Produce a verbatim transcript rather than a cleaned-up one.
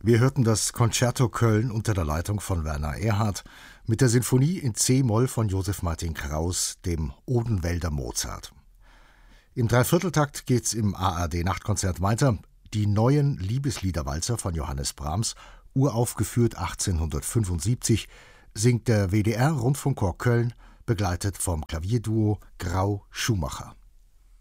Wir hörten das Concerto Köln unter der Leitung von Werner Erhardt mit der Sinfonie in C-Moll von Joseph Martin Kraus, dem Odenwälder Mozart. Im Dreivierteltakt geht's im A R D-Nachtkonzert weiter. Die neuen Liebesliederwalzer von Johannes Brahms, uraufgeführt achtzehnhundertfünfundsiebzig, singt der W D R-Rundfunkchor Köln, begleitet vom Klavierduo Grau-Schumacher.